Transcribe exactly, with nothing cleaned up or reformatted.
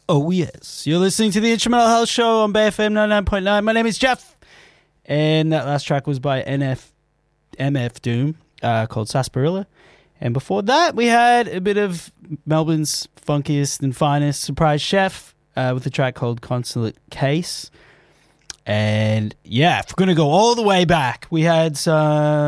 Oh, yes. You're listening to the Instrumental Health Show on Bay F M ninety-nine point nine. My name is Jeff. And that last track was by N F M F Doom uh, called Sarsaparilla. And before that, we had a bit of Melbourne's funkiest and finest Surprise Chef uh, with a track called Consulate Case. And yeah, if we're going to go all the way back, we had some